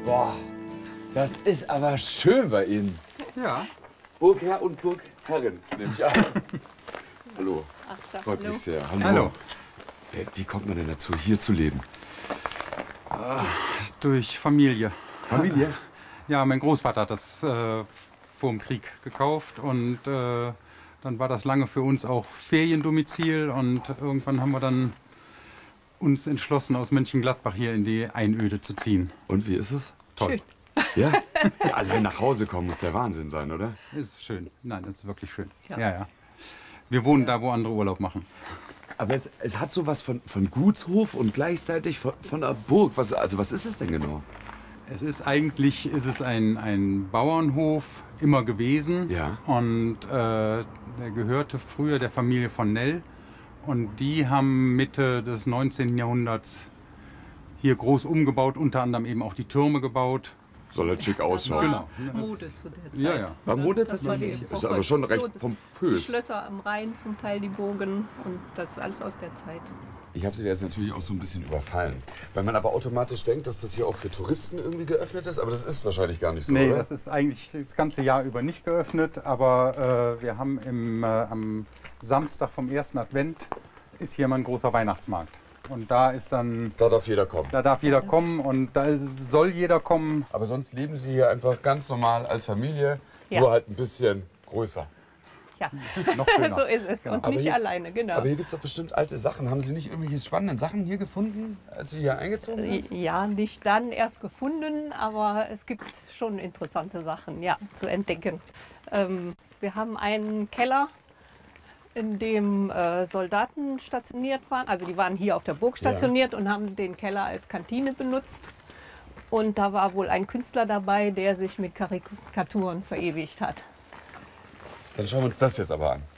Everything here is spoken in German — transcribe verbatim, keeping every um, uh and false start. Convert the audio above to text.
Boah, das ist aber schön bei Ihnen. Ja. Burgherr und Burgherrin, nehme ich an. Hallo, freut mich sehr. Hallo. Hallo. Wie kommt man denn dazu, hier zu leben? Durch Familie. Familie? Ja, mein Großvater hat das äh, vor dem Krieg gekauft und äh, dann war das lange für uns auch Feriendomizil und irgendwann haben wir dann uns entschlossen, aus Mönchengladbach hier in die Einöde zu ziehen. Und wie ist es? Toll. Schön. Ja? Ja, allein nach Hause kommen muss der Wahnsinn sein, oder? Ist schön. Nein, das ist wirklich schön. Ja. Ja, ja. Wir wohnen da, wo andere Urlaub machen. Aber es, es hat sowas von, von Gutshof und gleichzeitig von, von einer Burg. Was, also was ist es denn genau? Es ist eigentlich ist es ein, ein Bauernhof immer gewesen. Ja. Und äh, der gehörte früher der Familie von Nell. Und die haben Mitte des neunzehnten Jahrhunderts hier groß umgebaut, unter anderem eben auch die Türme gebaut. Soll halt schick ausschauen. War Genau. Mode zu der Zeit. Ja, ja. War Mode Das war die tatsächlich? Ist Epoche. aber schon recht So, Die pompös. Schlösser am Rhein, zum Teil die Burgen und das ist alles aus der Zeit. Ich habe Sie jetzt natürlich auch so ein bisschen überfallen. Weil man aber automatisch denkt, dass das hier auch für Touristen irgendwie geöffnet ist. Aber das ist wahrscheinlich gar nicht so, Nee, oder? das ist eigentlich das ganze Jahr über nicht geöffnet, aber äh, wir haben im, äh, am Samstag vom ersten Advent ist hier mal ein großer Weihnachtsmarkt. Und da ist dann, Da darf jeder kommen. da darf jeder kommen und da ist, soll jeder kommen. Aber sonst leben Sie hier einfach ganz normal als Familie, Ja. nur halt ein bisschen größer. Ja, Noch schöner. so ist es. Und Aber nicht hier- alleine, genau. Aber hier gibt es doch bestimmt alte Sachen. Haben Sie nicht irgendwelche spannenden Sachen hier gefunden, als Sie hier eingezogen sind? Ja, nicht dann erst gefunden, aber es gibt schon interessante Sachen, ja, zu entdecken. Ähm, wir haben einen Keller, in dem äh, Soldaten stationiert waren. Also die waren hier auf der Burg stationiert und haben den Keller als Kantine benutzt. Und da war wohl ein Künstler dabei, der sich mit Karikaturen verewigt hat. Dann schauen wir uns das jetzt aber an.